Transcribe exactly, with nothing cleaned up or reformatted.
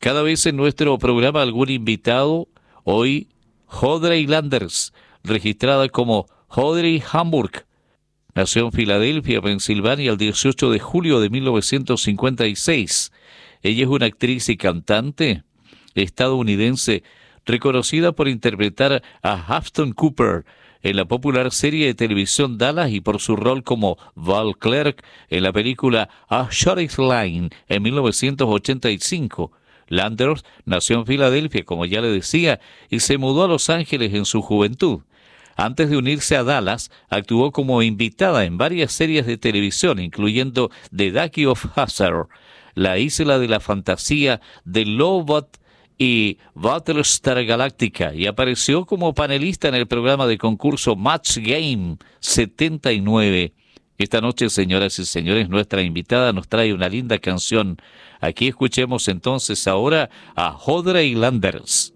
cada vez en nuestro programa algún invitado. Hoy, Audrey Landers, registrada como Audrey Hamburg. Nació en Filadelfia, Pensilvania, el dieciocho de julio de mil novecientos cincuenta y seis. Ella es una actriz y cantante estadounidense reconocida por interpretar a Ashton Kutcher en la popular serie de televisión Dallas y por su rol como Val Clark en la película A Short Line en mil novecientos ochenta y cinco. Landers nació en Filadelfia, como ya le decía, y se mudó a Los Ángeles en su juventud. Antes de unirse a Dallas, actuó como invitada en varias series de televisión, incluyendo The Ducky of Hazzard, La Isla de la Fantasía, The Lobot y Battlestar Galactica, y apareció como panelista en el programa de concurso Match Game setenta y nueve. Esta noche, señoras y señores, nuestra invitada nos trae una linda canción. Aquí escuchemos entonces ahora a Audrey Landers.